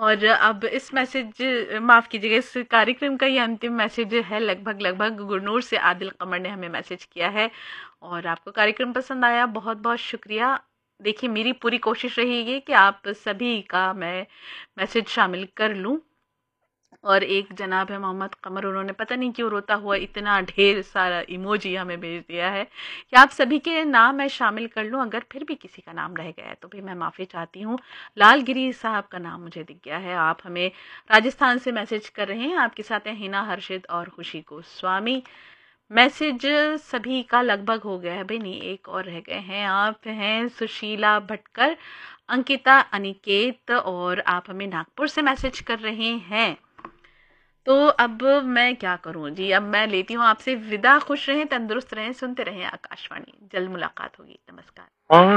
और अब इस मैसेज, माफ़ कीजिएगा, इस कार्यक्रम का ये अंतिम मैसेज है। लगभग गुरनूर से आदिल कमर ने हमें मैसेज किया है और आपको कार्यक्रम पसंद आया, बहुत बहुत शुक्रिया। देखिए, मेरी पूरी कोशिश रहेगी कि आप सभी का मैं मैसेज शामिल कर लूँ। और एक जनाब है मोहम्मद कमर, उन्होंने पता नहीं क्यों रोता हुआ इतना ढेर सारा इमोजी हमें भेज दिया है कि आप सभी के नाम मैं शामिल कर लूं। अगर फिर भी किसी का नाम रह गया है तो भी मैं माफ़ी चाहती हूँ। लालगिरी साहब का नाम मुझे दिख गया है, आप हमें राजस्थान से मैसेज कर रहे हैं। आपके साथ हैं हिना, हर्षित और खुशी गोस्वामी। मैसेज सभी का लगभग हो गया है भाई, नहीं एक और रह गए हैं। आप हैं सुशीला भटकर, अंकिता, अनिकेत, और आप हमें नागपुर से मैसेज कर रहे हैं। तो अब मैं क्या करूं जी, अब मैं लेती हूँ आपसे विदा। खुश रहें, तंदुरुस्त रहें, सुनते रहें आकाशवाणी। जल्द मुलाकात होगी। नमस्कार।